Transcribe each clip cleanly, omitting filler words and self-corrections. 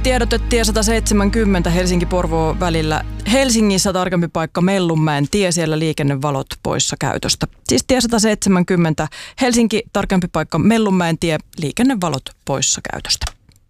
Tiedote tie 170 Helsinki-Porvoo välillä. Helsingissä tarkempi paikka Mellunmäen tie, siellä liikennevalot poissa käytöstä. Siis tie 170 Helsinki, tarkempi paikka Mellunmäen tie, liikennevalot poissa käytöstä.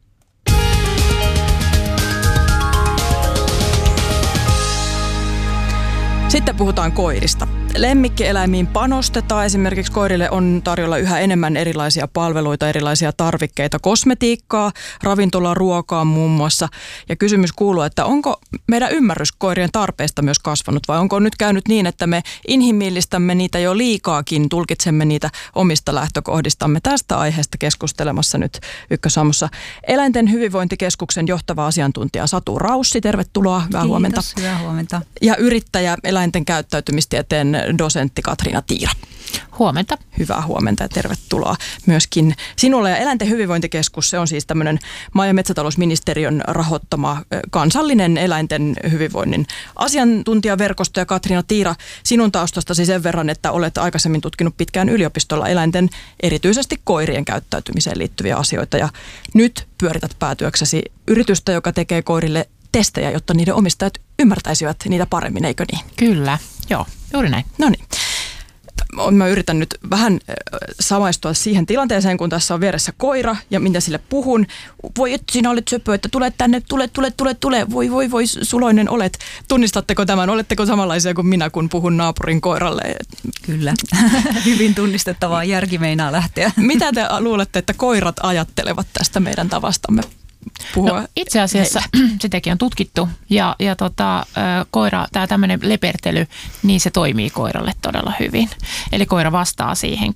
Sitten puhutaan koirista. Lemmikkieläimiin panostetaan. Esimerkiksi koirille on tarjolla yhä enemmän erilaisia palveluita, erilaisia tarvikkeita, kosmetiikkaa, ravintolaa, ruokaa muun muassa. Ja kysymys kuuluu, että onko meidän ymmärrys koirien tarpeista myös kasvanut vai onko nyt käynyt niin, että me inhimillistämme niitä jo liikaakin, tulkitsemme niitä omista lähtökohdistamme. Tästä aiheesta keskustelemassa nyt Ykkösaamussa Eläinten hyvinvointikeskuksen johtava asiantuntija Satu Raussi. Tervetuloa, hyvää huomenta. Kiitos, hyvää huomenta. Ja yrittäjä, eläinten käyttäytymistieteen dosentti Katriina Tiira. Huomenta. Hyvää huomenta ja tervetuloa myöskin sinulle. Ja Eläinten hyvinvointikeskus, se on siis tämmöinen maa- ja metsätalousministeriön rahoittama kansallinen eläinten hyvinvoinnin asiantuntijaverkosto. Ja Katriina Tiira, sinun taustastasi sen verran, että olet aikaisemmin tutkinut pitkään yliopistolla eläinten, erityisesti koirien käyttäytymiseen liittyviä asioita. Ja nyt pyörität päätyöksesi yritystä, joka tekee koirille testejä, jotta niiden omistajat ymmärtäisivät niitä paremmin, eikö niin? Kyllä, joo, juuri näin. No niin. Mä yritän nyt vähän samaistua siihen tilanteeseen, kun tässä on vieressä koira ja minä sille puhun. Voi, että sinä olet söpö, että tule tänne, tule. Voi, suloinen olet. Tunnistatteko tämän? Oletteko samanlaisia kuin minä, kun puhun naapurin koiralle? Kyllä, hyvin tunnistettavaa, järki meinaa lähteä. Mitä te luulette, että koirat ajattelevat tästä meidän tavastamme puhua? No, itse asiassa sitäkin on tutkittu ja koira, tämä tämmöinen lepertely, niin se toimii koiralle todella hyvin. Eli koira vastaa siihen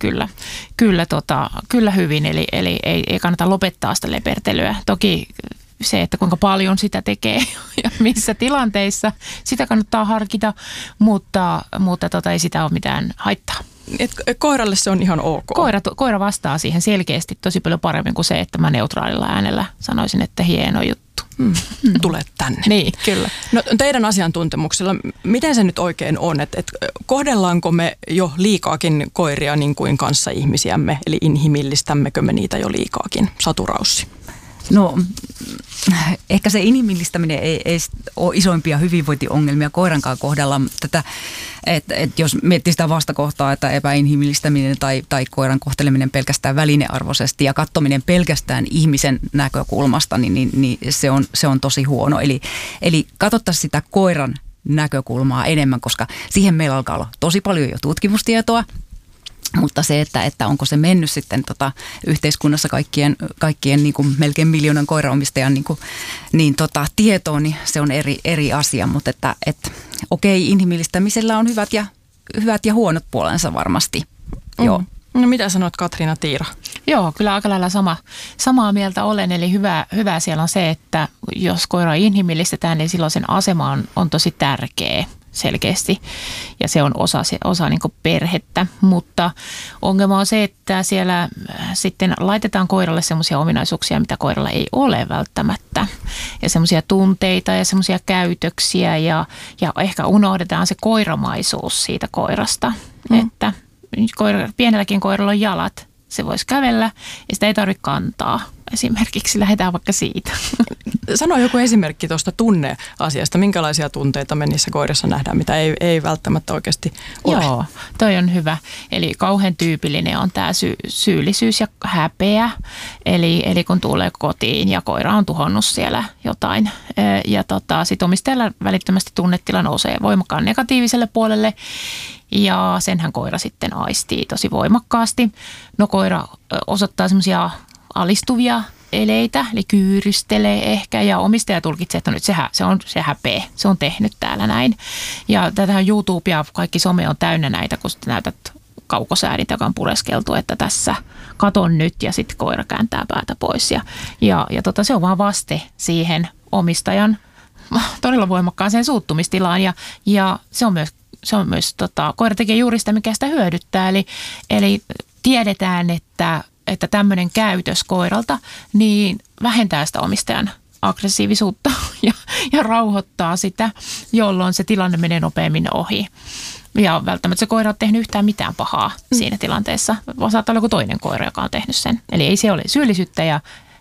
kyllä hyvin, eli ei kannata lopettaa sitä lepertelyä. Toki se, että kuinka paljon sitä tekee ja missä tilanteissa, sitä kannattaa harkita, mutta ei sitä ole mitään haittaa. Koiralle se on ihan ok. Koira vastaa siihen selkeästi tosi paljon paremmin kuin se, että mä neutraalilla äänellä sanoisin, että hieno juttu. Tule tänne. Niin, kyllä. No teidän asiantuntemuksella, miten se nyt oikein on? Että kohdellaanko me jo liikaakin koiria niin kuin kanssaihmisiämme, eli inhimillistämmekö me niitä jo liikaakin? Satu Raussi. No ehkä se inhimillistäminen ei ole isoimpia hyvinvointiongelmia koirankaan kohdalla. Että jos miettii sitä vastakohtaa, että epäinhimillistäminen tai koiran kohteleminen pelkästään välinearvoisesti ja katsominen pelkästään ihmisen näkökulmasta, niin se on tosi huono. Eli katsottaisiin sitä koiran näkökulmaa enemmän, koska siihen meillä alkaa olla tosi paljon jo tutkimustietoa. Mutta se, että onko se mennyt sitten yhteiskunnassa kaikkien niin kuin melkein miljoonan koiraomistajan tietoon, niin se on eri asia. Mutta että okei, inhimillistämisellä on hyvät ja huonot puolensa varmasti. Joo. No mitä sanot Katriina Tiira? Joo, kyllä aika lailla samaa mieltä olen. Eli hyvä siellä on se, että jos koiraa inhimillistetään, niin silloin sen asema on tosi tärkeä selkeästi ja se on osa niin kuin perhettä, mutta ongelma on se, että siellä sitten laitetaan koiralle semmoisia ominaisuuksia, mitä koiralla ei ole välttämättä ja semmoisia tunteita ja semmoisia käytöksiä ja ehkä unohdetaan se koiramaisuus siitä koirasta, että pienelläkin koiralla on jalat. Se voisi kävellä ja sitä ei tarvitse kantaa. Esimerkiksi lähdetään vaikka siitä. Sano joku esimerkki tuosta tunneasiasta. Minkälaisia tunteita me niissä koirissa nähdään, mitä ei välttämättä oikeasti ole? Joo, toi on hyvä. Eli kauhean tyypillinen on tämä syyllisyys ja häpeä. Eli kun tulee kotiin ja koira on tuhonnut siellä jotain. Ja sit omistajalla välittömästi tunnetila nousee voimakkaan negatiiviselle puolelle. Ja senhän koira sitten aistii tosi voimakkaasti. No koira osoittaa semmoisia alistuvia eleitä, eli kyyrystelee ehkä ja omistaja tulkitsee, että nyt se häpeä, se on tehnyt täällä näin. Ja tätähän YouTube ja kaikki some on täynnä näitä, kun näytät kaukosäädintä, joka on pureskeltu, että tässä katon nyt ja sitten koira kääntää päätä pois. Ja se on vaan vaste siihen omistajan todella voimakkaaseen suuttumistilaan ja se on myös koira tekee juuri sitä, mikä sitä hyödyttää. Eli tiedetään, että tämmöinen käytös koiralta niin vähentää sitä omistajan aggressiivisuutta ja rauhoittaa sitä, jolloin se tilanne menee nopeammin ohi. Ja välttämättä se koira on tehnyt yhtään mitään pahaa siinä tilanteessa. Saattaa olla joku toinen koira, joka on tehnyt sen. Eli ei se ole syyllisyyttä ja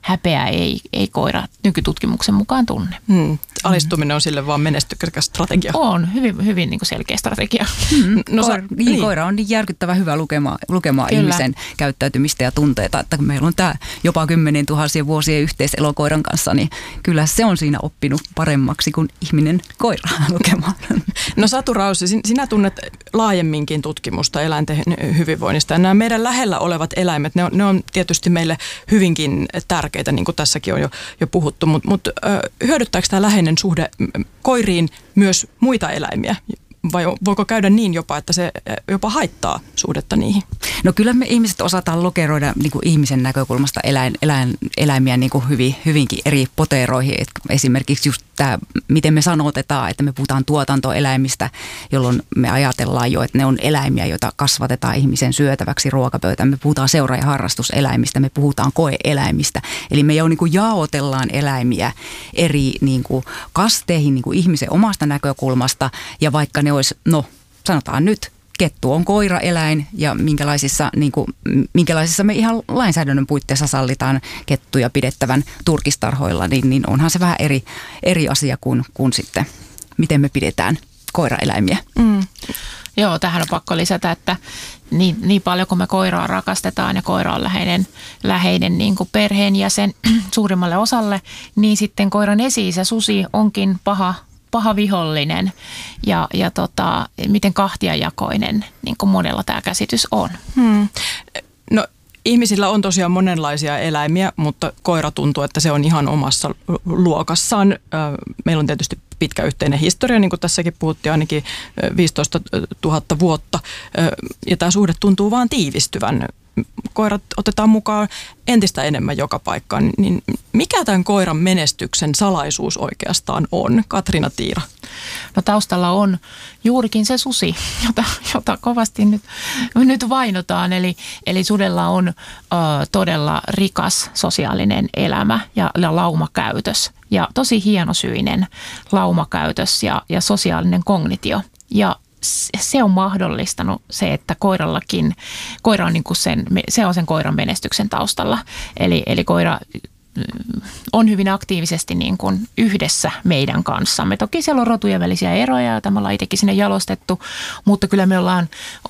häpeää ei koira nykytutkimuksen mukaan tunne. Alistuminen on sille vaan menestyksekäs strategia. On hyvin niin kuin selkeä strategia. Koira on niin järkyttävän hyvä lukemaan ihmisen käyttäytymistä ja tunteita, että kun meillä on tämä jopa 10 000 vuosien yhteiselo koiran kanssa, niin kyllä se on siinä oppinut paremmaksi kuin ihminen koiraa lukemaan. No Satu Raussi, sinä tunnet laajemminkin tutkimusta eläinten hyvinvoinnista. Ja nämä meidän lähellä olevat eläimet, ne on tietysti meille hyvinkin tärkeitä, niin kuin tässäkin on jo puhuttu, mutta hyödyttääkö tämä läheinen suhde koiriin myös muita eläimiä? Vai voiko käydä niin jopa, että se jopa haittaa suhdetta niihin? No kyllä me ihmiset osataan lokeroida niin kuin ihmisen näkökulmasta eläimiä niin kuin hyvinkin eri poteroihin. Et esimerkiksi just tämä, miten me sanotetaan, että me puhutaan tuotantoeläimistä, jolloin me ajatellaan jo, että ne on eläimiä, joita kasvatetaan ihmisen syötäväksi ruokapöytään. Me puhutaan seura- ja harrastuseläimistä, me puhutaan koeeläimistä. Eli me jo niin kuin jaotellaan eläimiä eri niin kuin kasteihin niin kuin ihmisen omasta näkökulmasta, ja vaikka ne olisi, no sanotaan nyt, kettu on koiraeläin ja minkälaisissa me ihan lainsäädännön puitteissa sallitaan kettuja pidettävän turkistarhoilla, niin onhan se vähän eri asia kuin sitten, miten me pidetään koiraeläimiä. Joo, tähän on pakko lisätä, että niin paljon kuin me koiraa rakastetaan ja koira on läheinen niin kuin perheenjäsen suurimmalle osalle, niin sitten koiran esi-isä susi onkin paha vihollinen ja miten kahtiajakoinen niin kuin monella tämä käsitys on. No ihmisillä on tosiaan monenlaisia eläimiä, mutta koira tuntuu, että se on ihan omassa luokassaan. Meillä on tietysti pitkä yhteinen historia, niin kuin tässäkin puhuttiin, ainakin 15 000 vuotta. Ja tämä suhde tuntuu vaan tiivistyvän. Koirat otetaan mukaan entistä enemmän joka paikkaan. Niin mikä tämän koiran menestyksen salaisuus oikeastaan on? Katriina Tiira. No taustalla on juurikin se susi, jota kovasti nyt vainotaan. Eli sudella on todella rikas sosiaalinen elämä ja laumakäytös. Ja tosi hienosyinen laumakäytös ja sosiaalinen kognitio. Ja se on mahdollistanut se, että koira on niin kuin se on sen koiran menestyksen taustalla. Eli koira on hyvin aktiivisesti niin kuin yhdessä meidän kanssamme. Toki siellä on rotujen välisiä eroja, joita me ollaan itsekin sinne jalostettu, mutta kyllä me ollaan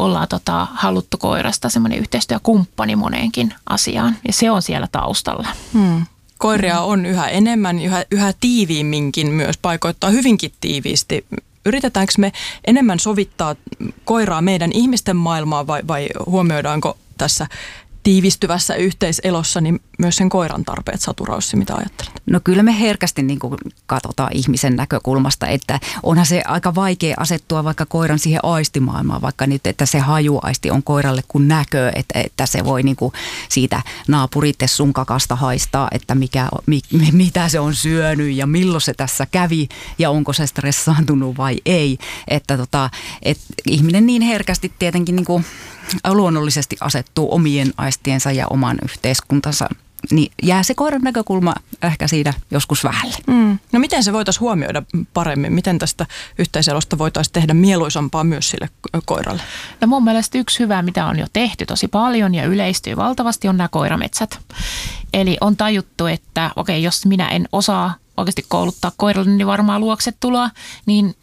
haluttu koirasta semmoinen yhteistyökumppani moneenkin asiaan, ja se on siellä taustalla. Koiria on yhä enemmän, yhä tiiviimminkin myös, paikoittaa hyvinkin tiiviisti. Yritetäänkö me enemmän sovittaa koiraa meidän ihmisten maailmaan vai huomioidaanko tässä tiivistyvässä yhteiselossa niin myös sen koiran tarpeet? Satu Raussi, mitä ajattelet? No kyllä me herkästi niin kuin katsotaan ihmisen näkökulmasta, että onhan se aika vaikea asettua vaikka koiran siihen aistimaailmaan, vaikka nyt, että se hajuaisti on koiralle kuin näkö, että se voi niin kuin siitä naapuritte sun kakasta haistaa, että mitä se on syönyt ja milloin se tässä kävi ja onko se stressaantunut vai ei. Että ihminen niin herkästi tietenkin niin kuin luonnollisesti asettuu omien aistiensa ja oman yhteiskuntansa, niin jää se koiran näkökulma ehkä siitä joskus vähälle. No miten se voitaisiin huomioida paremmin? Miten tästä yhteiselosta voitaisiin tehdä mieluisampaa myös sille koiralle? No mun mielestä yksi hyvä, mitä on jo tehty tosi paljon ja yleistyy valtavasti, on nämä koirametsät. Eli on tajuttu, että okei, jos minä en osaa oikeasti kouluttaa koiralle, niin varmaan luokse tuloa, niin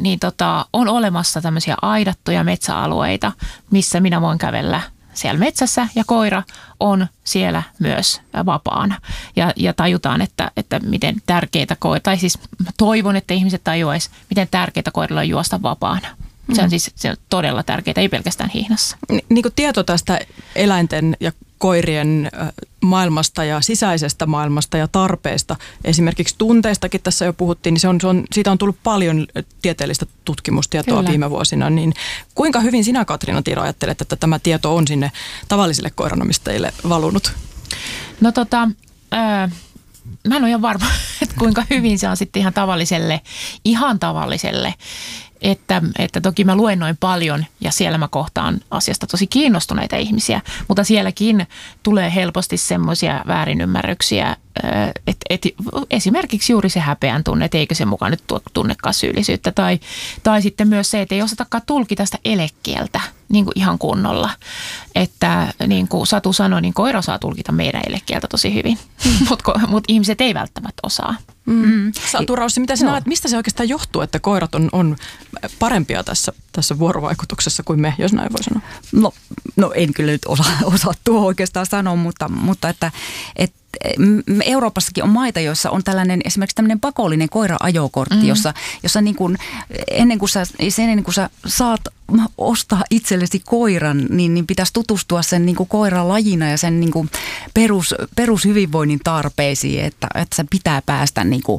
on olemassa tämmöisiä aidattuja metsäalueita, missä minä voin kävellä siellä metsässä ja koira on siellä myös vapaana. Ja tajutaan, että miten tärkeää tai siis toivon, että ihmiset tajuaisi, miten tärkeää koirilla on juosta vapaana. Se on todella tärkeää, ei pelkästään hihnassa. Niin kuin tieto tästä eläinten ja koirien maailmasta ja sisäisestä maailmasta ja tarpeista, esimerkiksi tunteistakin tässä jo puhuttiin, niin siitä on tullut paljon tieteellistä tutkimustietoa Kyllä. viime vuosina. Niin kuinka hyvin sinä, Katriina Tiira, ajattelet, että tämä tieto on sinne tavallisille koiranomistajille valunut? No mä en ole ihan varma, että kuinka hyvin se on sitten ihan tavalliselle. Että toki mä luennoin paljon ja siellä mä kohtaan asiasta tosi kiinnostuneita ihmisiä, mutta sielläkin tulee helposti semmoisia väärinymmärryksiä, että esimerkiksi juuri se häpeän tunne, että eikö se mukaan nyt tunnekaan syyllisyyttä tai sitten myös se, että ei osatakaan tulkita sitä elekieltä niin kuin ihan kunnolla. Että niin kuin Satu sanoi, niin koira osaa tulkita meidän elekieltä tosi hyvin, mutta ihmiset ei välttämättä osaa. Satu Raussi, mitä sinä näet, mistä se oikeastaan johtuu, että koirat on parempia tässä vuorovaikutuksessa kuin me, jos näin voi sanoa? No en kyllä nyt osaa tuo oikeastaan sanoa, mutta että Euroopassakin on maita, joissa on esimerkiksi tämmöinen pakollinen koira-ajokortti, jossa niin kuin, ennen kuin sä saat ostaa itsellesi koiran, niin pitäisi tutustua sen niin kuin koiralajina ja sen niin kuin perushyvinvoinnin tarpeisiin, että se pitää päästä niin kuin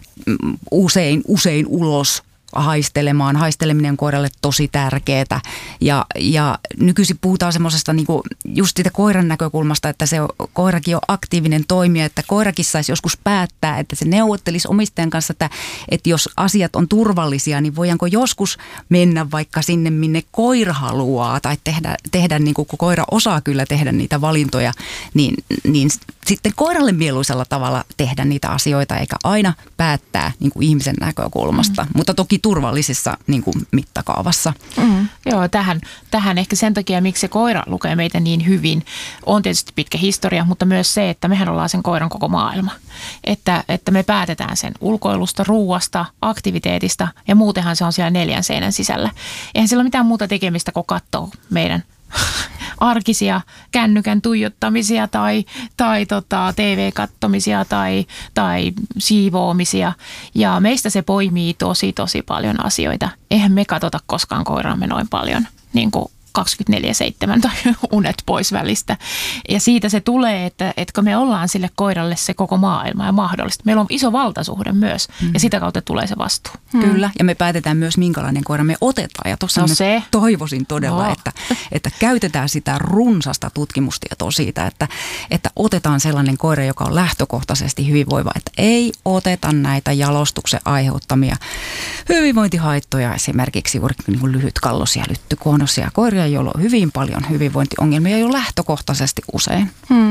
usein ulos haistelemaan. Haisteleminen on koiralle tosi tärkeää ja nykyisin puhutaan semmoisesta niinku just siitä koiran näkökulmasta, että se koirakin on aktiivinen toimija, että koirakin saisi joskus päättää, että se neuvottelisi omistajan kanssa, että jos asiat on turvallisia, niin voidaanko joskus mennä vaikka sinne, minne koira haluaa tai tehdä niin kuin koira osaa kyllä tehdä niitä valintoja, niin sitten koiralle mieluisella tavalla tehdä niitä asioita eikä aina päättää niin kuin ihmisen näkökulmasta, mutta toki turvallisessa niin kuin mittakaavassa. Joo, tähän ehkä sen takia, miksi se koira lukee meitä niin hyvin, on tietysti pitkä historia, mutta myös se, että mehän ollaan sen koiran koko maailma. Että me päätetään sen ulkoilusta, ruuasta, aktiviteetista ja muutenhan se on siellä 4 seinän sisällä. Eihän sillä ole mitään muuta tekemistä kuin katsoa meidän arkisia kännykän tuijottamisia tai TV-kattomisia tai siivoamisia. Ja meistä se poimii tosi paljon asioita. Eihän me katsota koskaan koiraamme noin paljon, niin kuin 24/7 tai unet pois välistä. Ja siitä se tulee, että kun me ollaan sille koiralle se koko maailma ja mahdollista. Meillä on iso valtasuhde myös ja sitä kautta tulee se vastuu. Kyllä, ja me päätetään myös minkälainen koira me otetaan. Ja tuossa toivoisin todella, että käytetään sitä runsasta tutkimustietoa siitä, että otetaan sellainen koira, joka on lähtökohtaisesti hyvinvoiva, että ei oteta näitä jalostuksen aiheuttamia hyvinvointihaittoja, esimerkiksi juuri niin kuin lyhytkalloisia, lyttykuonoisia koiria, joilla on hyvin paljon hyvinvointiongelmia jo lähtökohtaisesti usein.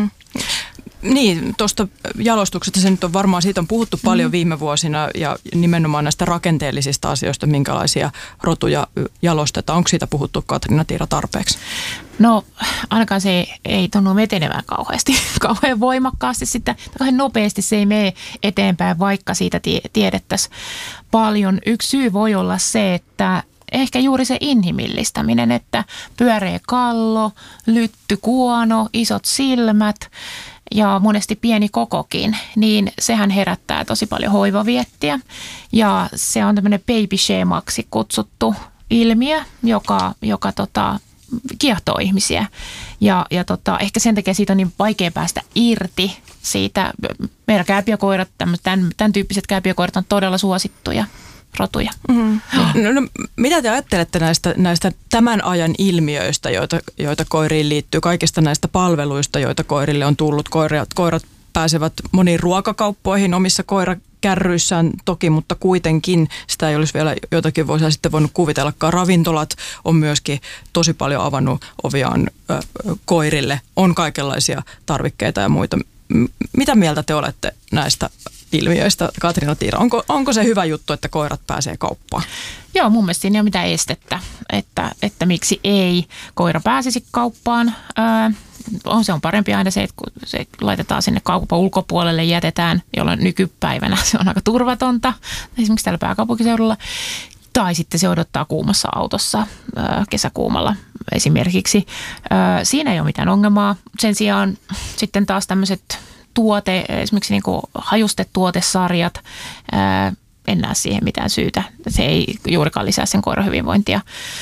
Niin, tuosta jalostuksesta se nyt on varmaan, siitä on puhuttu paljon viime vuosina ja nimenomaan näistä rakenteellisista asioista, minkälaisia rotuja jalostetaan. Onko siitä puhuttu, Katriina Tiira, tarpeeksi? No ainakaan se ei tunnu etenevään kauhean voimakkaasti sitten, kauhean nopeasti se ei mene eteenpäin, vaikka siitä tiedettäisiin paljon. Yksi syy voi olla se, että ehkä juuri se inhimillistäminen, että pyöreä kallo, lyttykuono, isot silmät ja monesti pieni kokokin, niin sehän herättää tosi paljon hoivaviettiä. Ja se on tämmöinen baby shamaksi kutsuttu ilmiö, joka kiehtoo ihmisiä. Ja ehkä sen takia siitä on niin vaikea päästä irti siitä. Meidän kääpiökoirat, tämän tyyppiset kääpiökoirat on todella suosittuja rotuja. No, mitä te ajattelette näistä tämän ajan ilmiöistä, joita koiriin liittyy, kaikista näistä palveluista, joita koirille on tullut? Koirat pääsevät moniin ruokakauppoihin omissa koirakärryissään toki, mutta kuitenkin sitä ei olisi vielä jotakin vuosia sitten voinut kuvitellakaan. Ravintolat on myöskin tosi paljon avannut oviaan koirille. On kaikenlaisia tarvikkeita ja muita. Mitä mieltä te olette näistä ilmiöistä, Katriina Tiira? Onko se hyvä juttu, että koirat pääsee kauppaan? Joo, mun mielestä siinä ei ole mitään estettä, että miksi ei koira pääsisi kauppaan. Se on parempi aina se, että kun se laitetaan sinne kaupan ulkopuolelle, jätetään, jolloin nykypäivänä se on aika turvatonta, esimerkiksi täällä pääkaupunkiseudulla. Tai sitten se odottaa kuumassa autossa kesäkuumalla esimerkiksi. Siinä ei ole mitään ongelmaa. Sen sijaan sitten taas tämmöiset esimerkiksi niin kuin hajustetuotesarjat, en näe siihen mitään syytä. Se ei juurikaan lisää sen koiran hyvinvointia.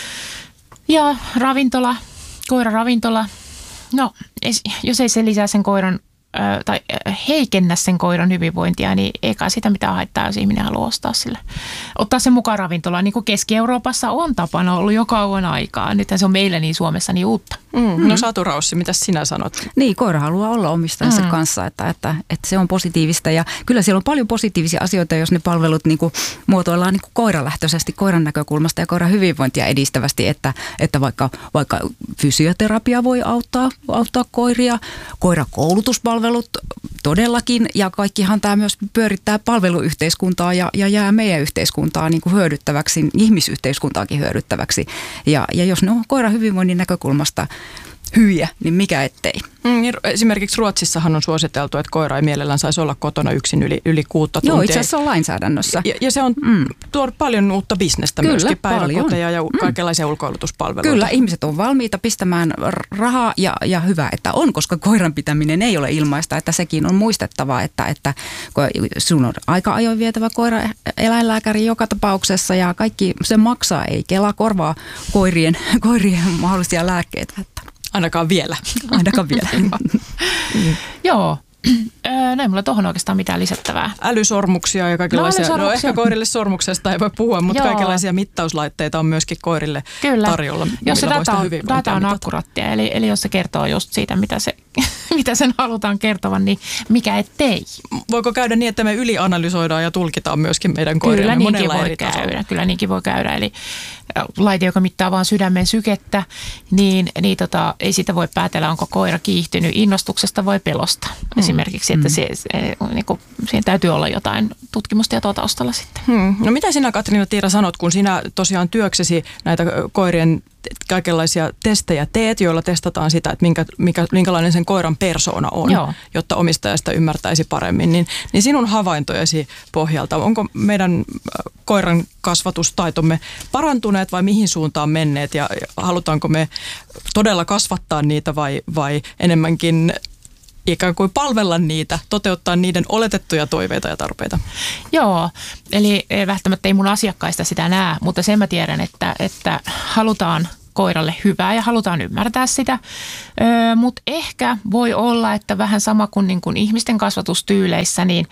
Ja koiraravintola, no jos ei se lisää sen koiran tai heikennä sen koiran hyvinvointia, niin eikä sitä mitään haittaa, jos ihminen haluaa ottaa sen mukaan ravintolaan. Niin kuin Keski-Euroopassa on tapana ollut jo kauan aikaa. Nythän se on meillä niin Suomessa niin uutta. No Satu Raussi, mitä sinä sanot? Niin, koira haluaa olla omistajansa kanssa, että se on positiivista. Ja kyllä siellä on paljon positiivisia asioita, jos ne palvelut niin kuin muotoillaan niin kuin koiralähtöisesti, koiran näkökulmasta ja koiran hyvinvointia edistävästi, että vaikka fysioterapia voi auttaa koiria, koirakoulutuspalvelut todellakin, ja kaikkihan tämä myös pyörittää palveluyhteiskuntaa ja jää meidän yhteiskuntaa niin kuin hyödyttäväksi, ihmisyhteiskuntaakin hyödyttäväksi. Ja jos ne on koiran hyvinvoinnin näkökulmasta hyviä, niin mikä ettei. Esimerkiksi Ruotsissahan on suositeltu, että koira ei mielellään saisi olla kotona yksin yli 6 tuntia. Joo, itse asiassa on lainsäädännössä. Ja se on tuonut paljon uutta bisnestä kyllä, myöskin, päiväkoteja ja kaikenlaisia ulkoilutuspalveluita. Kyllä, ihmiset on valmiita pistämään rahaa ja hyvä, että on, koska koiran pitäminen ei ole ilmaista, että sekin on muistettava, että sun on aika ajoin vietävä koira eläinlääkäri joka tapauksessa ja kaikki se maksaa, ei Kela korvaa koirien mahdollisia lääkkeitä. Ainakaan vielä. Ainakaan vielä. Joo. Näin mulla tuohon oikeastaan mitään lisättävää. Älysormuksia ja kaikenlaisia. No ehkä koirille sormuksesta ei voi puhua, mutta kaikenlaisia mittauslaitteita on myöskin koirille tarjolla. Jos se data on akkuraattia, eli jos se kertoo just siitä, mitä sen halutaan kertovan, niin mikä ettei. Voiko käydä niin, että me ylianalysoidaan ja tulkitaan myöskin meidän koiriamme monella eri tasolla? Kyllä niinkin voi käydä. Eli laite, joka mittaa vaan sydämen sykettä, niin ei sitä voi päätellä, onko koira kiihtynyt innostuksesta vai pelosta. Esimerkiksi, että siihen täytyy olla jotain tutkimustietoa taustalla sitten. No mitä sinä, Katriina Tiira, sanot, kun sinä tosiaan työksesi näitä koirien kaikenlaisia testejä teet, joilla testataan sitä, että minkälainen sen koiran persoona on, jotta omistajasta ymmärtäisi paremmin, niin sinun havaintojesi pohjalta, onko meidän koiran kasvatustaitomme parantuneet vai mihin suuntaan menneet ja halutaanko me todella kasvattaa niitä vai enemmänkin ikään kuin palvella niitä, toteuttaa niiden oletettuja toiveita ja tarpeita? Joo, eli välttämättä ei mun asiakkaista sitä näe, mutta sen mä tiedän, että halutaan koiralle hyvää ja halutaan ymmärtää sitä, mutta ehkä voi olla, että vähän sama kuin, niin kuin ihmisten kasvatustyyleissä, niin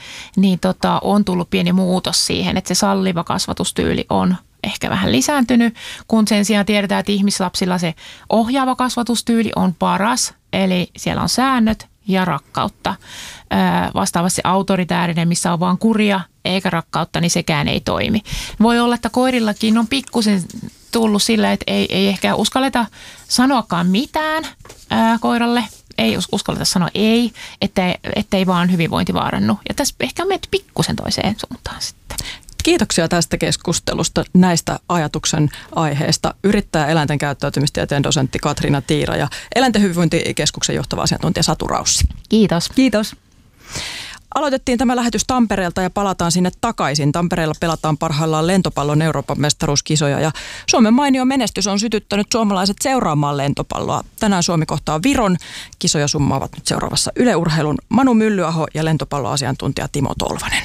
on tullut pieni muutos siihen, että se salliva kasvatustyyli on ehkä vähän lisääntynyt, kun sen sijaan tiedetään, että ihmislapsilla se ohjaava kasvatustyyli on paras, eli siellä on säännöt ja rakkautta. Vastaavasti autoritäärinen, missä on vaan kuria eikä rakkautta, niin sekään ei toimi. Voi olla, että koirillakin on pikkusen tullut sillä, että ei ehkä uskalleta sanoakaan mitään koiralle. Ei uskalleta sanoa ei, ettei vaan hyvinvointi vaarannu. Ja tässä ehkä on mennyt pikkusen toiseen suuntaan sitten. Kiitoksia tästä keskustelusta, näistä ajatuksen aiheesta. Yrittäjä eläinten käyttäytymistieteen dosentti Katriina Tiira ja Eläinten hyvinvointikeskuksen johtava asiantuntija Satu Raussi. Kiitos. Kiitos. Aloitettiin tämä lähetys Tampereelta ja palataan sinne takaisin. Tampereella pelataan parhaillaan lentopallon Euroopan mestaruuskisoja ja Suomen mainio menestys on sytyttänyt suomalaiset seuraamaan lentopalloa. Tänään Suomi kohtaa Viron. Kisoja summaavat nyt seuraavassa Yle Urheilun Manu Myllyaho ja lentopalloasiantuntija Timo Tolvanen.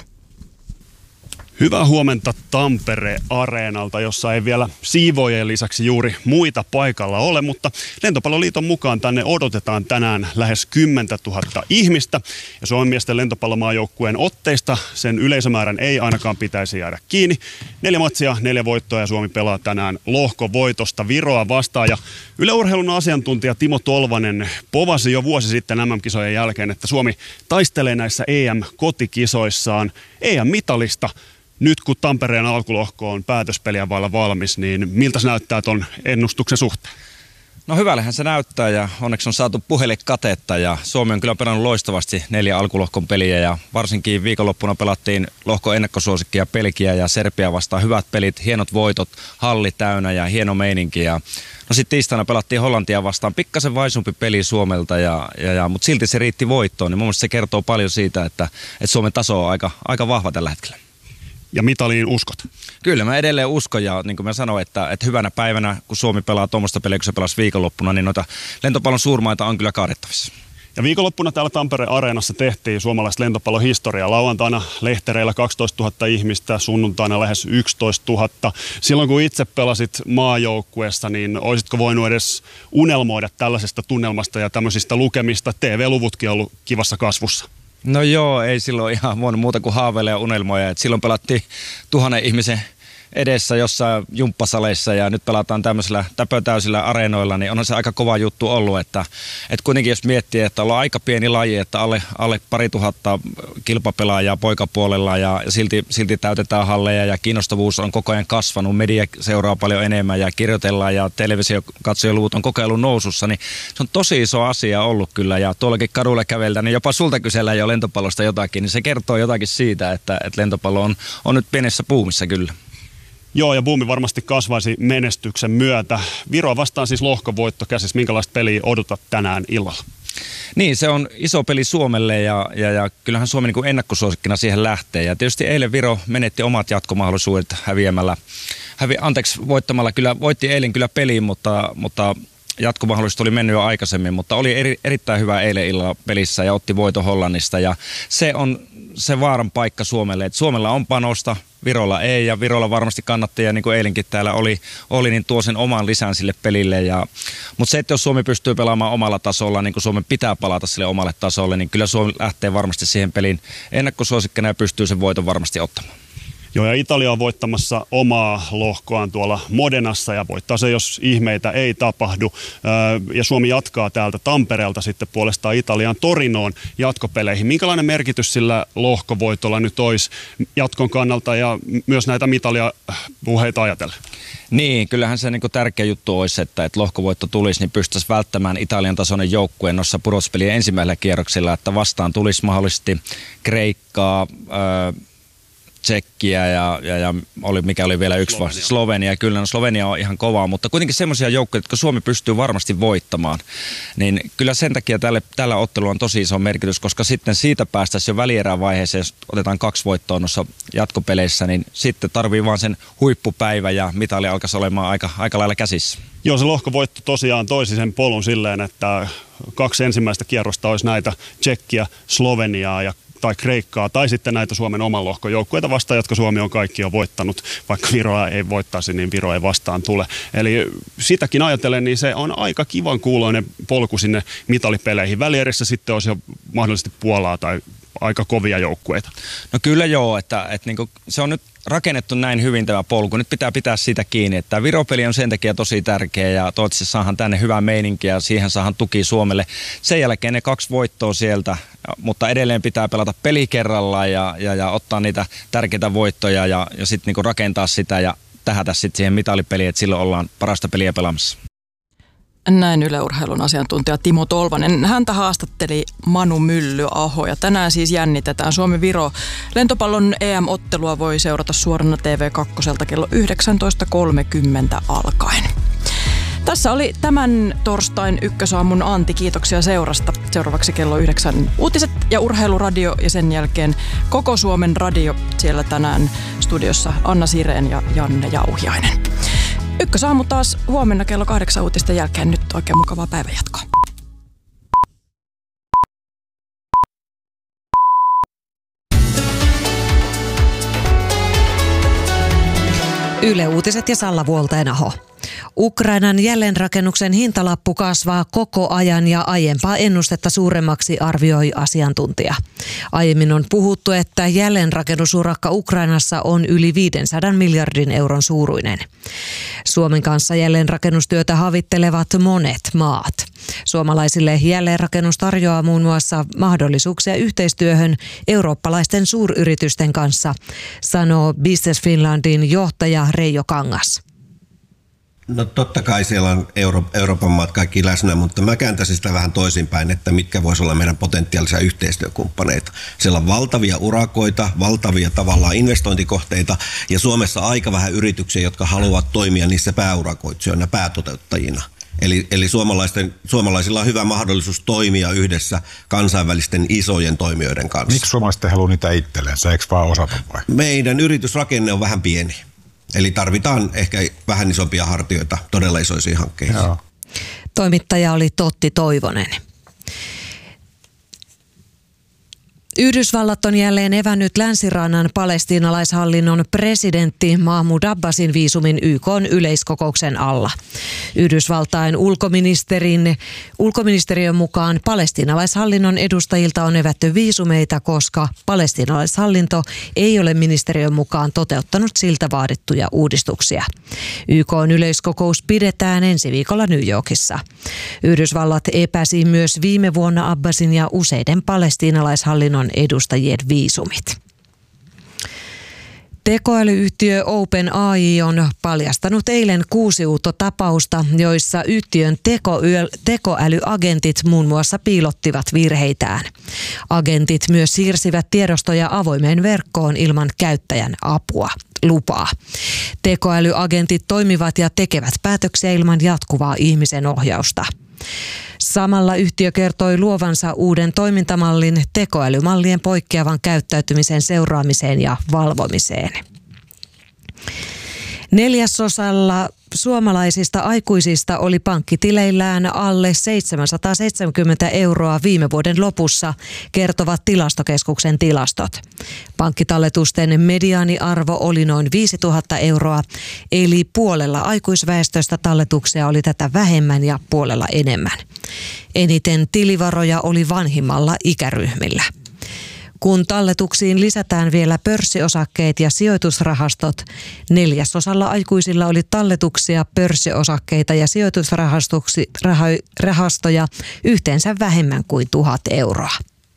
Hyvää huomenta Tampere-areenalta, jossa ei vielä siivoojien lisäksi juuri muita paikalla ole, mutta Lentopalloliiton mukaan tänne odotetaan tänään lähes 10 000 ihmistä. Ja Suomen miesten lentopallomaajoukkueen otteista sen yleisömäärän ei ainakaan pitäisi jäädä kiinni. 4 matsia, 4 voittoa ja Suomi pelaa tänään lohkovoitosta Viroa vastaan. Ja Yle Urheilun asiantuntija Timo Tolvanen povasi jo vuosi sitten MM-kisojen jälkeen, että Suomi taistelee näissä EM-kotikisoissaan EM-mitalista. Nyt kun Tampereen alkulohko on päätöspeliä vailla valmis, niin miltä se näyttää ton ennustuksen suhteen? No hyvällehän se näyttää ja onneksi on saatu puhelekatetta ja Suomi on kyllä pelannut loistavasti 4 alkulohkon peliä ja varsinkin viikonloppuna pelattiin lohkon ennakkosuosikkia Belgia ja Serbia vastaan hyvät pelit, hienot voitot, halli täynnä ja hieno meininki ja no sitten tiistaina pelattiin Hollantia vastaan, pikkasen vaisumpi peli Suomelta, mutta silti se riitti voittoon, niin mun mielestä se kertoo paljon siitä, että Suomen taso on aika vahva tällä hetkellä. Ja mitaliin uskot? Kyllä, mä edelleen uskon ja niin kuin mä sanoin, että hyvänä päivänä, kun Suomi pelaa tuommoista peliä, kun se pelasi viikonloppuna, niin noita lentopallon suurmaita on kyllä kaadettavissa. Ja viikonloppuna täällä Tampereen Areenassa tehtiin suomalaista lentopallohistoriaa. Lauantaina lehtereillä 12 000 ihmistä, sunnuntaina lähes 11 000. Silloin kun itse pelasit maajoukkueessa, niin olisitko voinut edes unelmoida tällaisesta tunnelmasta ja tämmöisistä lukemista? TV-luvutkin on ollut kivassa kasvussa. No joo, ei silloin ihan voinut muuta kuin haaveilla ja unelmoja. Et silloin pelattiin 1000 ihmisen edessä jossain jumppasaleissa ja nyt pelataan tämmöisillä täpötäysillä areenoilla, niin onhan se aika kova juttu ollut, että kuitenkin jos miettii, että ollaan aika pieni laji, että alle 2000 kilpapelaajaa poikapuolella ja silti täytetään halleja ja kiinnostavuus on koko ajan kasvanut, media seuraa paljon enemmän ja kirjoitellaan ja televisiokatsojiluvut on kokeillut nousussa, niin se on tosi iso asia ollut kyllä ja tuollakin kadulla käveltä, niin jopa sulta kysellään jo lentopallosta jotakin, niin se kertoo jotakin siitä, että lentopallo on nyt pienessä buumissa kyllä. Joo, ja buumi varmasti kasvaisi menestyksen myötä. Viro vastaan siis lohkovoitto käsissä. Minkälaista peliä odotat tänään illalla? Niin, se on iso peli Suomelle ja kyllähän Suomi niin kuin ennakkosuosikkina siihen lähtee. Ja tietysti eilen Viro menetti omat jatkomahdollisuudet voittamalla. Kyllä, voitti eilen kyllä peliin, mutta jatkomahdollisuus oli mennyt jo aikaisemmin, mutta oli erittäin hyvä eilen illalla pelissä ja otti voiton Hollannista. Ja se on se vaaran paikka Suomelle, että Suomella on panosta, Virolla ei, ja Virolla varmasti kannattajia, niin kuin eilenkin täällä oli niin tuo sen oman lisän sille pelille. Mutta se, että jos Suomi pystyy pelaamaan omalla tasolla, niin kuin Suomen pitää palata sille omalle tasolle, niin kyllä Suomi lähtee varmasti siihen peliin ennakkosuosikkina ja pystyy sen voiton varmasti ottamaan. Joo, ja Italia on voittamassa omaa lohkoaan tuolla Modenassa ja voittaa se, jos ihmeitä ei tapahdu. Ja Suomi jatkaa täältä Tampereelta sitten puolestaan Italian Torinoon jatkopeleihin. Minkälainen merkitys sillä lohkovoitolla nyt olisi jatkon kannalta ja myös näitä mitaliapuheita ajatellen? Niin, kyllähän se niinku tärkeä juttu olisi, että lohkovoitto tulisi, niin pystyisi välttämään Italian tasoinen joukkue noissa pudotuspelien ensimmäisellä kierroksilla, että vastaan tulisi mahdollisesti Kreikkaa, Tsekkiä ja mikä oli vielä yksi vasta, Slovenia. Kyllä, no Slovenia on ihan kovaa, mutta kuitenkin semmoisia joukkoja, jotka Suomi pystyy varmasti voittamaan. Niin kyllä sen takia tällä ottelulla on tosi iso merkitys, koska sitten siitä päästäisiin jo välierävaiheeseen, jos otetaan 2 voittoa noissa jatkopeleissä, niin sitten tarvii vaan sen huippupäivä ja mitali alkaisi olemaan aika lailla käsissä. Joo, se lohkovoitto tosiaan toisi sen polun silleen, että 2 ensimmäistä kierrosta olisi näitä Tsekkiä, Sloveniaa tai Kreikkaa, tai sitten näitä Suomen oman lohkon joukkueita vastaan, jotka Suomi on kaikki jo voittanut. Vaikka Viroa ei voittaisi, niin Viro ei vastaan tule. Eli sitäkin ajatellen, niin se on aika kivan kuuloinen polku sinne mitalipeleihin. Välierissä sitten olisi jo mahdollisesti Puolaa tai aika kovia joukkueita. No kyllä joo, että niinku, se on nyt rakennettu näin hyvin tämä polku. Nyt pitää pitää siitä kiinni, että Viro-peli on sen takia tosi tärkeä ja toivottavasti saadaan tänne hyvää meininkiä ja siihen saadaan tuki Suomelle. Sen jälkeen ne 2 voittoa sieltä, mutta edelleen pitää pelata peli kerrallaan ja ottaa niitä tärkeitä voittoja ja sitten niinku rakentaa sitä ja tähätä sitten siihen mitalipeliin, että silloin ollaan parasta peliä pelaamassa. Näin Yle Urheilun asiantuntija Timo Tolvanen. Häntä haastatteli Manu Myllyaho ja tänään siis jännitetään Suomi-Viro. Lentopallon EM-ottelua voi seurata suorana TV2 kello 19.30 alkaen. Tässä oli tämän torstain Ykkösaamun Antti. Kiitoksia seurasta. Seuraavaksi kello 9 uutiset ja urheiluradio ja sen jälkeen koko Suomen radio. Siellä tänään studiossa Anna Sireen ja Janne Jauhiainen. Ykkösaamu taas huomenna kello 8 uutisten jälkeen. Nyt oikein mukavaa päivänjatkoa. Yle Uutiset ja Salla Vuolteen-Aho. Ukrainan jälleenrakennuksen hintalappu kasvaa koko ajan ja aiempaa ennustetta suuremmaksi, arvioi asiantuntija. Aiemmin on puhuttu, että jälleenrakennusurakka Ukrainassa on yli 500 miljardin euron suuruinen. Suomen kanssa jälleenrakennustyötä havittelevat monet maat. Suomalaisille jälleenrakennus tarjoaa muun muassa mahdollisuuksia yhteistyöhön eurooppalaisten suuryritysten kanssa, sanoo Business Finlandin johtaja Reijo Kangas. No totta kai siellä on Euroopan maat kaikki läsnä, mutta mä kääntäisin sitä vähän toisinpäin, että mitkä voisi olla meidän potentiaalisia yhteistyökumppaneita. Siellä on valtavia urakoita, valtavia tavallaan investointikohteita ja Suomessa aika vähän yrityksiä, jotka haluavat toimia niissä pääurakoitsijoina, päätoteuttajina. Eli suomalaisilla on hyvä mahdollisuus toimia yhdessä kansainvälisten isojen toimijoiden kanssa. Miksi suomalaiset haluaa niitä itsellensä, eikö vaan osata vai? Meidän yritysrakenne on vähän pieni. Eli tarvitaan ehkä vähän isompia hartioita todella isoisiin hankkeisiin. Toimittaja oli Totti Toivonen. Yhdysvallat on jälleen evännyt Länsirannan palestiinalaishallinnon presidentti Mahmoud Abbasin viisumin YK:n yleiskokouksen alla. Yhdysvaltain ulkoministeriön mukaan palestiinalaishallinnon edustajilta on evätty viisumeita, koska palestiinalaishallinto ei ole ministeriön mukaan toteuttanut siltä vaadittuja uudistuksia. YK:n yleiskokous pidetään ensi viikolla New Yorkissa. Yhdysvallat epäsi myös viime vuonna Abbasin ja useiden palestiinalaishallinnon edustajien viisumit. Tekoälyyhtiö OpenAI on paljastanut eilen 6 uutta tapausta, joissa yhtiön tekoälyagentit muun muassa piilottivat virheitään. Agentit myös siirsivät tiedostoja avoimeen verkkoon ilman käyttäjän lupaa. Tekoälyagentit toimivat ja tekevät päätöksiä ilman jatkuvaa ihmisen ohjausta. Samalla yhtiö kertoi luovansa uuden toimintamallin tekoälymallien poikkeavan käyttäytymisen seuraamiseen ja valvomiseen. 4/4 suomalaisista aikuisista oli pankkitileillään alle 770 € viime vuoden lopussa, kertovat Tilastokeskuksen tilastot. Pankkitalletusten mediaaniarvo oli noin 5 000 €, eli puolella aikuisväestöstä talletuksia oli tätä vähemmän ja puolella enemmän. Eniten tilivaroja oli vanhimmalla ikäryhmillä. Kun talletuksiin lisätään vielä pörssiosakkeet ja sijoitusrahastot, 4/4 aikuisilla oli talletuksia, pörssiosakkeita ja sijoitusrahastoja yhteensä vähemmän kuin 1 000 €.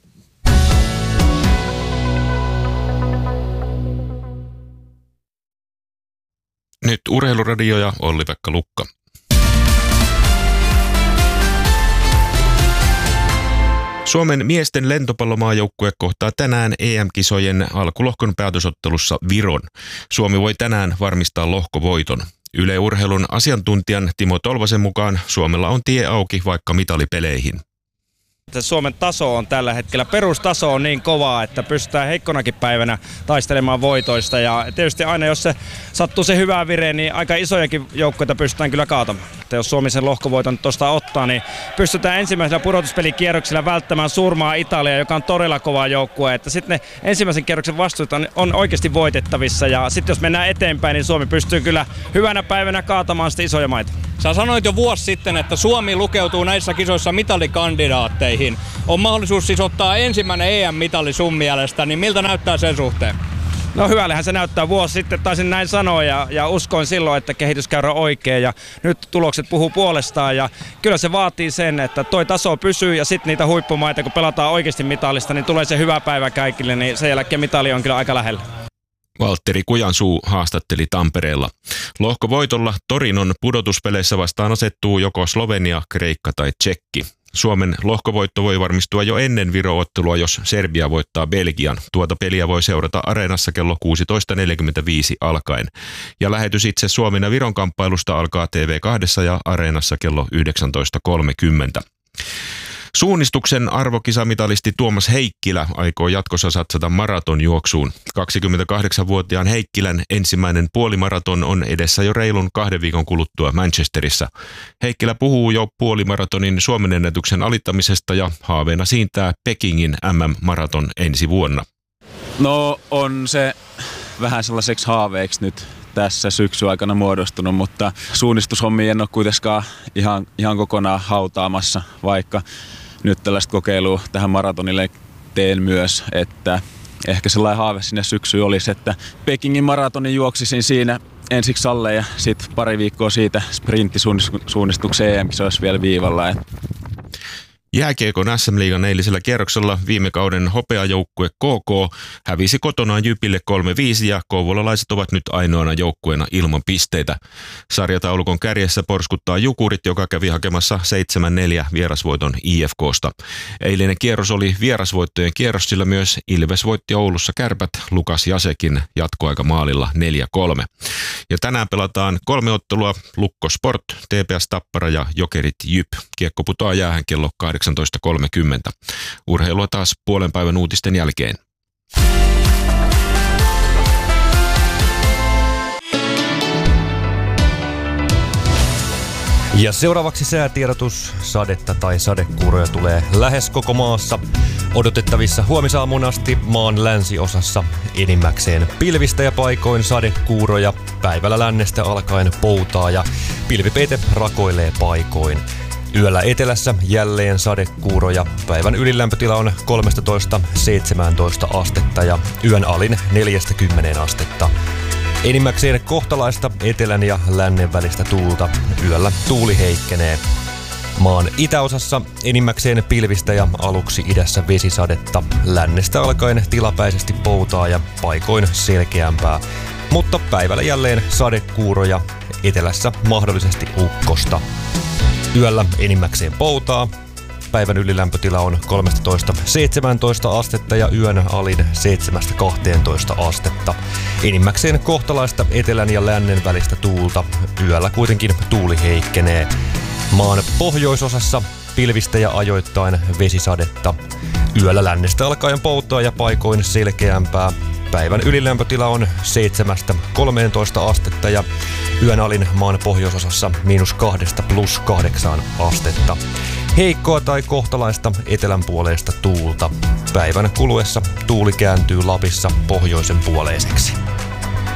Nyt Urheiluradio ja Olli-Pekka Lukka. Suomen miesten lentopallomaajoukkue kohtaa tänään EM-kisojen alkulohkon päätösottelussa Viron. Suomi voi tänään varmistaa lohkovoiton. Yle Urheilun asiantuntijan Timo Tolvasen mukaan Suomella on tie auki vaikka mitalipeleihin. Suomen taso on tällä hetkellä, perustaso on niin kovaa, että pystytään heikkonakin päivänä taistelemaan voitoista. Ja tietysti aina jos se sattuu se hyvä vire, niin aika isojakin joukkoita pystytään kyllä kaatamaan. Että jos Suomi sen lohkovoiton tuosta ottaa, niin pystytään ensimmäisellä pudotuspelikierroksella välttämään Surmaa Italia, joka on todella kova joukkue. Että sitten ne ensimmäisen kierroksen vastuut on oikeasti voitettavissa. Ja sitten jos mennään eteenpäin, niin Suomi pystyy kyllä hyvänä päivänä kaatamaan sitten isoja maita. Sä sanoit jo vuosi sitten, että Suomi lukeutuu näissä kisoissa mitalikandidaatteihin. On mahdollisuus siis ottaa ensimmäinen EM-mitali sun mielestä, niin miltä näyttää sen suhteen? No hyvällehän se näyttää. Vuosi sitten taisin näin sanoa ja uskoin silloin, että kehityskäyrä on oikein ja nyt tulokset puhuu puolestaan ja kyllä se vaatii sen, että toi taso pysyy ja sitten niitä huippumaita, kun pelataan oikeasti mitalista, niin tulee se hyvä päivä kaikille, niin sen jälkeen mitali on kyllä aika lähellä. Valtteri Kujansuu haastatteli Tampereella. Lohkovoitolla Torinon pudotuspeleissä vastaan asettuu joko Slovenia, Kreikka tai Tšekki. Suomen lohkovoitto voi varmistua jo ennen Viro-ottelua, jos Serbia voittaa Belgian. Tuota peliä voi seurata Areenassa kello 16.45 alkaen. Ja lähetys itse Suomen ja Viron kamppailusta alkaa TV2 ja Areenassa kello 19.30. Suunnistuksen arvokisamitalisti Tuomas Heikkilä aikoo jatkossa satsata maratonjuoksuun. 28-vuotiaan Heikkilän ensimmäinen puolimaraton on edessä jo reilun 2 viikon kuluttua Manchesterissa. Heikkilä puhuu jo puolimaratonin Suomen ennätyksen alittamisesta ja haaveena siintää Pekingin MM-maraton ensi vuonna. No on se vähän sellaiseksi haaveeksi nyt tässä syksyn aikana muodostunut, mutta suunnistushommia en ole kuitenkaan ihan kokonaan hautaamassa, vaikka nyt tällaista kokeilua tähän maratonille teen myös, että ehkä sellainen haave sinne syksyyn olisi, että Pekingin maratonin juoksisin siinä ensiksi alle ja sitten pari viikkoa siitä sprinttisuunnistuksen EM-kisoissa vielä viivalla. Jääkiekon SM-liigan eilisellä kierroksella viime kauden hopeajoukkue KK hävisi kotonaan Jypille 3-5 ja kouvolalaiset ovat nyt ainoana joukkueena ilman pisteitä. Sarjataulukon kärjessä porskuttaa Jukurit, joka kävi hakemassa 7-4 vierasvoiton IFK:sta. Eilinen kierros oli vierasvoittojen kierros, sillä myös Ilves voitti Oulussa Kärpät Lukas Jasekin jatkoaikamaalilla 4-3. Ja tänään pelataan 3 ottelua: Lukko Sport, TPS Tappara ja Jokerit Jyp. Kiekko putoaa jäähän kello 18.30. Urheilua taas puolen päivän uutisten jälkeen. Ja seuraavaksi säätiedotus. Sadetta tai sadekuuroja tulee lähes koko maassa. Odotettavissa huomisaamuun asti maan länsiosassa enimmäkseen pilvistä ja paikoin sadekuuroja. Päivällä lännestä alkaen poutaa ja pilvipeite rakoilee paikoin. Yöllä etelässä jälleen sadekuuroja. Päivän ylilämpötila on 13-17 astetta ja yön alin 40 astetta. Enimmäkseen kohtalaista etelän ja lännen välistä tuulta. Yöllä tuuli heikkenee. Maan itäosassa enimmäkseen pilvistä ja aluksi idässä vesisadetta. Lännestä alkaen tilapäisesti poutaa ja paikoin selkeämpää. Mutta päivällä jälleen sadekuuroja. Etelässä mahdollisesti ukkosta. Yöllä enimmäkseen poutaa. Päivän ylilämpötila on 13-17 astetta ja yön alin 7-12 astetta. Enimmäkseen kohtalaista etelän ja lännen välistä tuulta. Yöllä kuitenkin tuuli heikkenee. Maan pohjoisosassa pilvistä ja ajoittain vesisadetta. Yöllä lännestä alkaen poutaa ja paikoin selkeämpää. Päivän ylilämpötila on 7-13 astetta ja yön alin maan pohjoisosassa -2 + 8 astetta. Heikkoa tai kohtalaista etelänpuoleista tuulta. Päivän kuluessa tuuli kääntyy Lapissa pohjoisen puoleiseksi.